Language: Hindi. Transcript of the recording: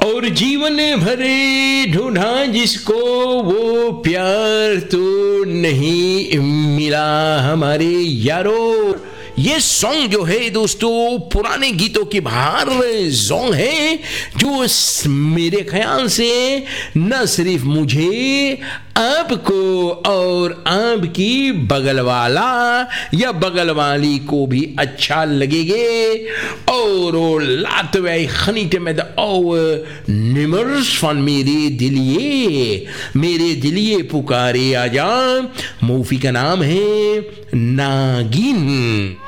और जीवन भरे ढूंढा जिसको वो प्यार तो नहीं मिला हमारे यारो। ये सॉन्ग जो है दोस्तों पुराने गीतों की बाहर सॉन्ग है जो मेरे ख्याल से न सिर्फ मुझे, आपको और आपकी बगल वाला या बगल वाली को भी अच्छा लगेगे। और laten wij genieten met de oude nummers van मेरे दिलिए पुकारे आजा। मूवी का नाम है नागिन।